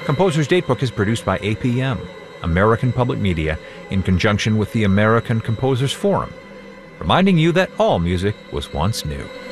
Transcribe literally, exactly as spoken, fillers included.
Composer's Datebook is produced by A P M, American Public Media, in conjunction with the American Composers Forum, reminding you that all music was once new.